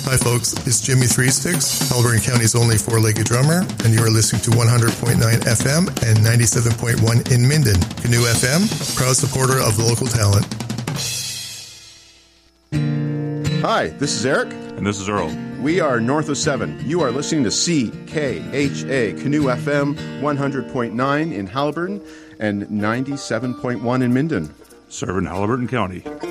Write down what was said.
Hi folks, it's Jimmy Three Sticks, Haliburton County's only four-legged drummer, and you are listening to 100.9 FM and 97.1 in Minden. Canoe FM, proud supporter of local talent. Hi, this is Eric. And this is Earl. We are North of 7. You are listening to CKHA, Canoe FM 100.9 in Haliburton and 97.1 in Minden. Serving Haliburton County.